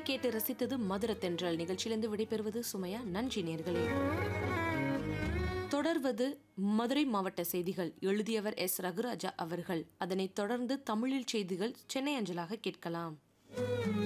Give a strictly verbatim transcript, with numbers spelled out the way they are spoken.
கேட்டு ரசித்தது மதுர தென்றல். நிகழ்ச்சியிலிருந்து விடைபெறுவது சுமையா. நன்றி நேர்களே. தொடர்வது மதுரை மாவட்ட செய்திகள். எழுதியவர் எஸ் ரகுராஜா அவர்கள். அதனைத் தொடர்ந்து தமிழில் செய்திகள் சென்னை அஞ்சலாக கேட்கலாம்.